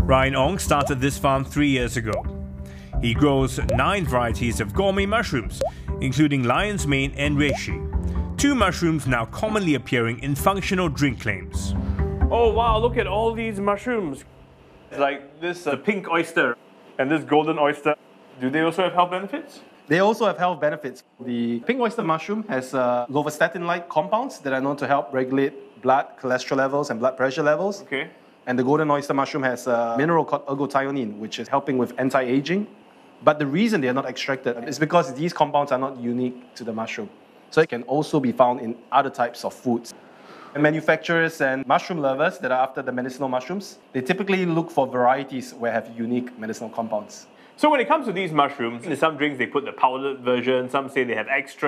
Ryan Ong started this farm 3 years ago. He grows 9 varieties of gourmet mushrooms, including lion's mane and reishi. 2 mushrooms now commonly appearing in functional drink claims. Oh wow, look at all these mushrooms. Like this pink oyster and this golden oyster. Do they also have health benefits? They also have health benefits. The pink oyster mushroom has lovastatin-like compounds that are known to help regulate blood cholesterol levels and blood pressure levels. Okay. And the golden oyster mushroom has a mineral called ergothioneine, which is helping with anti-aging. But the reason they are not extracted is because these compounds are not unique to the mushroom. So it can also be found in other types of foods. And manufacturers and mushroom lovers that are after the medicinal mushrooms, they typically look for varieties where have unique medicinal compounds. So when it comes to these mushrooms, in some drinks they put the powdered version, some say they have extra.